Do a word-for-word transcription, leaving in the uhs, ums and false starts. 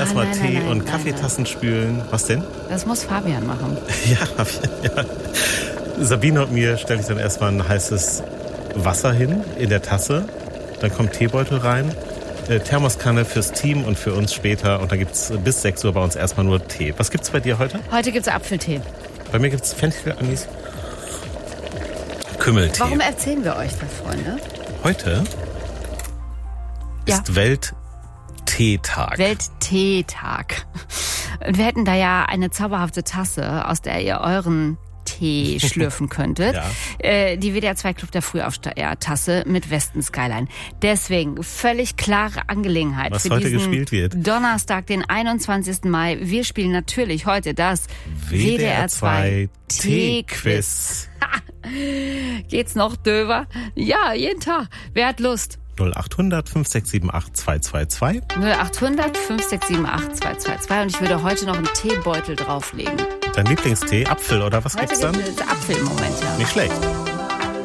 erstmal nein, Tee nein, nein, und nein, Kaffeetassen spülen. Was denn? Das muss Fabian machen. Ja, ja. Sabine und mir stelle ich dann erstmal ein heißes Wasser hin in der Tasse. Dann kommt Teebeutel rein. Äh, Thermoskanne fürs Team und für uns später. Und dann gibt es bis sechs Uhr bei uns erstmal nur Tee. Was gibt's bei dir heute? Heute gibt's Apfeltee. Bei mir gibt's Fenchel, Anis, Kümmeltee. Warum erzählen wir euch das, Freunde? Heute Ja. ist Weltteetag. Weltteetag. Und wir hätten da ja eine zauberhafte Tasse, aus der ihr euren Tee schlürfen könntet. Ja. Äh, die W D R zwei Club der Frühaufsteher-Tasse mit Westen Skyline. Deswegen völlig klare Angelegenheit Was für heute diesen gespielt wird. Donnerstag, den einundzwanzigsten Mai. Wir spielen natürlich heute das W D R zwei Teequiz. Geht's noch, Döver? Ja, jeden Tag. Wer hat Lust? null achthundert fünf sechs sieben acht zwei zwei zwei. null achthundert fünf sechs sieben acht zwei zwei zwei. Und ich würde heute noch einen Teebeutel drauflegen. Dein Lieblingstee, Apfel oder was Heute gibt's dann? gibt es Apfel im Moment, ja. Nicht schlecht.